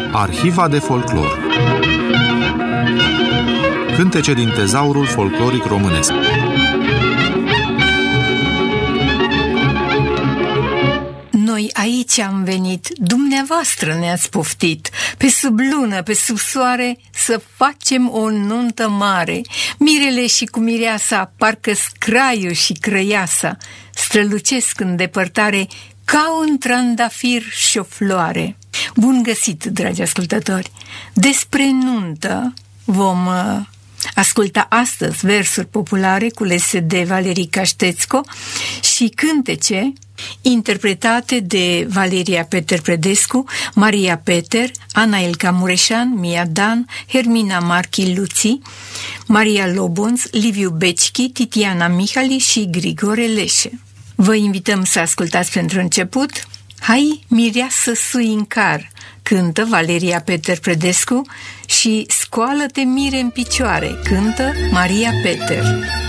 Arhiva de folclor. Cântece din tezaurul folcloric românesc. Noi aici am venit, dumneavoastră ne-ați poftit, pe sub lună, pe sub soare, să facem o nuntă mare. Mirele și cu mireasa, parcă scraiul și crăiasa, strălucesc în depărtare ca un trandafir și o floare. Bun găsit, dragi ascultători! Despre nuntă vom asculta astăzi versuri populare culese de Valerii Caștețco și cântece interpretate de Valeria Peter-Predescu, Maria Peter, Ana Elca Mureșan, Mia Dan, Hermina Marchi Luții, Maria Lobonț, Liviu Becichi, Titiana Mihali și Grigore Leșe. Vă invităm să ascultați pentru început Hai, mireasă sui în car, cântă Valeria Peter-Predescu, și Scoală-te, mire în picioare, cântă Maria Peter.